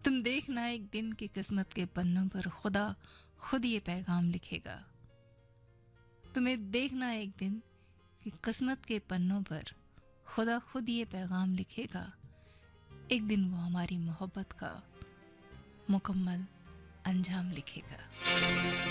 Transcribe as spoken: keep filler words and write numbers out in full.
तुम देखना एक दिन की किस्मत के पन्नों पर खुदा खुद ये पैगाम लिखेगा। तुम्हें देखना एक दिन कि किस्मत के पन्नों पर खुदा खुद ये पैगाम लिखेगा। एक दिन वो हमारी मोहब्बत का मुकम्मल अंजाम लिखेगा।